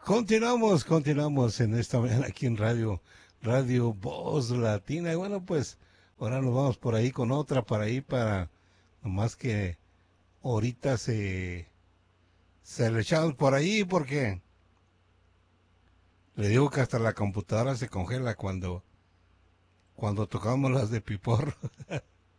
Continuamos en esta mañana aquí en Radio Voz Latina. Y bueno, pues ahora nos vamos por ahí con otra para ahí para, nomás que ahorita se le echamos por ahí porque le digo que hasta la computadora se congela cuando tocamos las de Piporro.